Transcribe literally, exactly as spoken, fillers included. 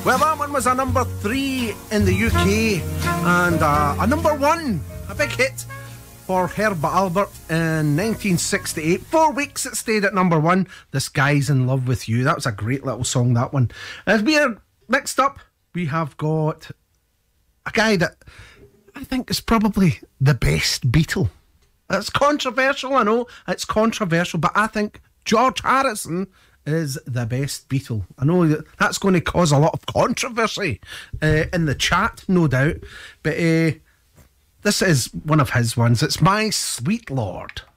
Well, that one was a number three in the U K and uh, a number one, a big hit for Herbert Albert in nineteen sixty-eight. Four weeks it stayed at number one. This Guy's in Love with You. That was a great little song, that one. As we are next up, we have got a guy that I think is probably the best Beatle. It's controversial, I know. It's controversial, but I think George Harrison is the best Beatle. I know that that's going to cause a lot of controversy uh, in the chat, no doubt. But uh, this is one of his ones. It's My Sweet Lord.